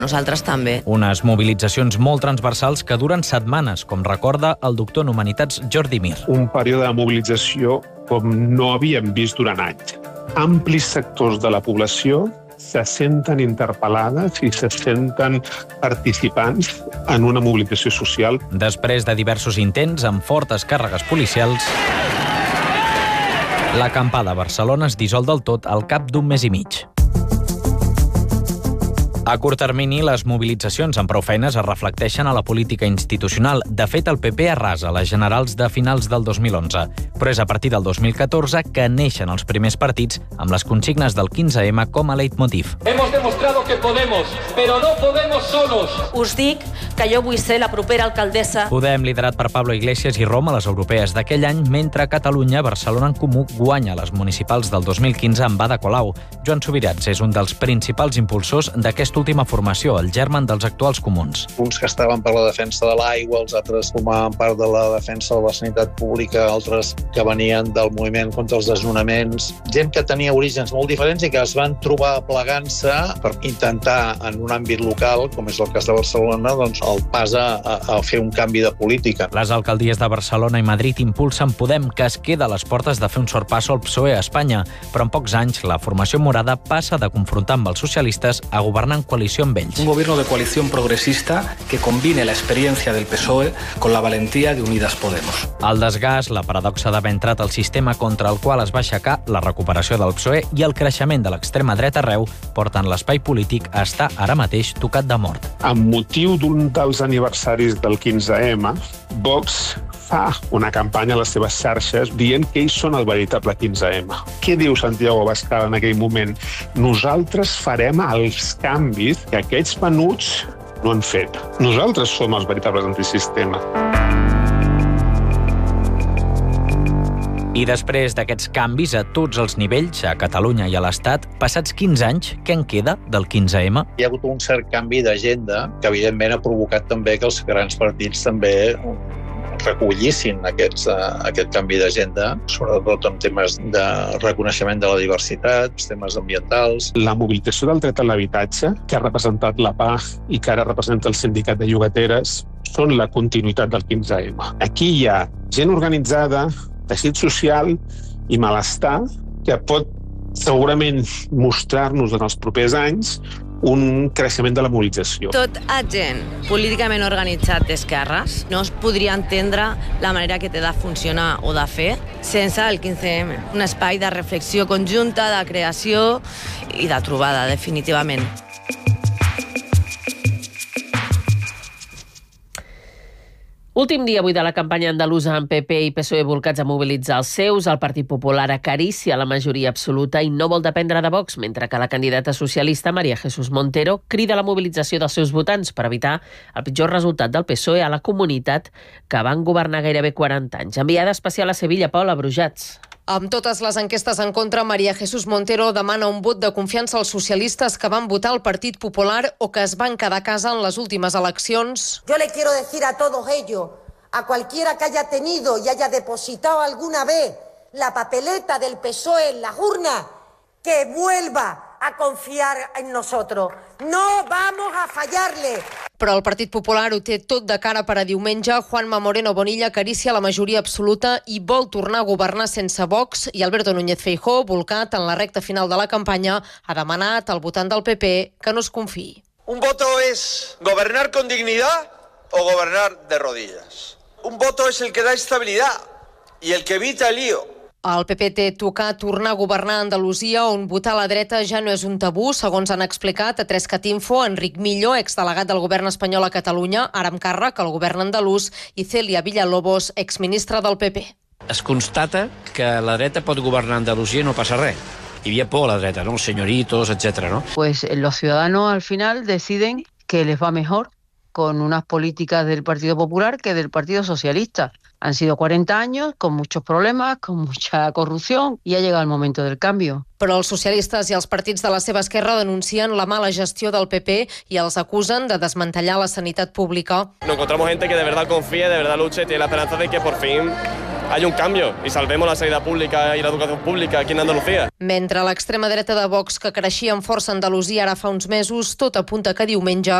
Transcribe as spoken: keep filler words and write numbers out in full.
Nosaltres també. Unes mobilitzacions molt transversals que duren setmanes, com recorda el doctor en Humanitats Jordi Mir. Un període de mobilització com no havíem vist durant anys. Amplis sectors de la població se senten interpel·lades i se senten participants en una mobilització social. Després de diversos intents amb fortes càrregues policials, l'acampada a Barcelona es dissol del tot al cap d'un mes i mig. A curt termini, les mobilitzacions amb prou feines es reflecteixen a la política institucional. De fet, el P P arrasa les generals de finals del dos mil onze. Però és a partir del dos mil catorze que neixen els primers partits amb les consignes del quinze ema com a leitmotiv. Hemos demostrado que podemos, pero no podemos solos. Us dic que jo vull ser la propera alcaldessa. Podem, liderat per Pablo Iglesias i Roma a les europees d'aquell any, mentre Catalunya, Barcelona en Comú, guanya les municipals del dos mil quinze amb Ada Colau. Joan Subirats és un dels principals impulsors d'aquesta última formació, el germen dels actuals comuns. Uns que estaven per la defensa de l'aigua, els altres formaven part de la defensa de la sanitat pública, altres que venien del moviment contra els desnonaments. Gent que tenia orígens molt diferents i que es van trobar plegant-se per intentar, en un àmbit local, com és el cas de Barcelona, doncs el pas a, a fer un canvi de política. Les alcaldies de Barcelona i Madrid impulsen Podem, que es queda a les portes de fer un sorpasso al P S O E a Espanya, però en pocs anys la formació morada passa de confrontar amb els socialistes a governar en coalició amb ells. Un gobierno de coalición progresista que combine la experiencia del P S O E con la valentía de Unidas Podemos. El desgast, la paradoxa d'haver entrat al sistema contra el qual es va aixecar, la recuperació del P S O E i el creixement de l'extrema dreta arreu porten l'espai polític a estar ara mateix tocat de mort. Amb motiu d'un dels aniversaris del quinze ema, Vox fa una campanya a les seves xarxes dient que ells són el veritable quinze ema. Què diu Santiago Abascal en aquell moment? Nosaltres farem els canvis que aquests menuts no han fet. Nosaltres som els veritables antisistema. I després d'aquests canvis a tots els nivells, a Catalunya i a l'Estat, passats quinze anys, què en queda del quinze ema? Hi ha hagut un cert canvi d'agenda que evidentment ha provocat també que els grans partits també recollissin aquests, uh, aquest canvi d'agenda, sobretot en temes de reconeixement de la diversitat, temes ambientals. La mobilització del dret a l'habitatge, que ha representat la P A i que ara representa el sindicat de llogateres, són la continuïtat del quinze ema. Aquí hi ha gent organitzada, teixit social i malestar que pot segurament mostrar-nos en els propers anys un creixement de la mobilització. Tot agent políticament organitzat d'esquerres no es podria entendre la manera que té de funcionar o de fer sense el quinze ema. Un espai de reflexió conjunta, de creació i de trobada, definitivament. Últim dia avui de la campanya andalusa amb P P i P S O E volcats a mobilitzar els seus. El Partit Popular acaricia la majoria absoluta i no vol dependre de Vox, mentre que la candidata socialista María Jesús Montero crida la mobilització dels seus votants per evitar el pitjor resultat del P S O E a la comunitat que van governar gairebé quaranta anys. Enviada especial a Sevilla, Paula Brujats. Amb totes les enquestes en contra, María Jesús Montero demana un vot de confiança als socialistes que van votar el Partit Popular o que es van quedar a casa en les últimes eleccions. Yo le quiero decir a todos ellos, a cualquiera que haya tenido y haya depositado alguna vez la papeleta del P S O E en las urnas, que vuelva a confiar en nosotros. No vamos a fallarle. Però el Partit Popular ho té tot de cara per a diumenge. Juanma Moreno Bonilla acaricia la majoria absoluta i vol tornar a governar sense Vox, i Alberto Núñez Feijóo, volcat en la recta final de la campanya, ha demanat al votant del P P que no es confiï. Un voto es gobernar con dignidad o gobernar de rodillas. Un voto es el que da estabilidad y el que evita el lío. El P P té tocar tornar a governar a Andalusia, on votar a la dreta ja no és un tabú, segons han explicat a tres cat info Enric Millo, exdelegat del govern espanyol a Catalunya, ara amb càrrec al govern andalús, i Celia Villalobos, exministra del P P. Es constata que la dreta pot governar a Andalusia i no passa res. Hi havia por a la dreta, ¿no? Señoritos, etcétera, ¿no? Pues los ciudadanos al final deciden que les va mejor con unas políticas del Partido Popular que del Partido Socialista. Han sido cuarenta años con muchos problemas, con mucha corrupción, y ha llegado el momento del cambio. Però els socialistes i els partits de la seva esquerra denuncien la mala gestió del P P i els acusen de desmantellar la sanitat pública. Nos encontramos gente que de verdad confía, de verdad lucha y tiene la esperanza de que por fin hay un cambio y salvemos la sanidad pública y la educación pública aquí en Andalucía. Mentre l'extrema dreta de Vox, que creixia amb força a Andalusia ara fa uns mesos, tot apunta que diumenge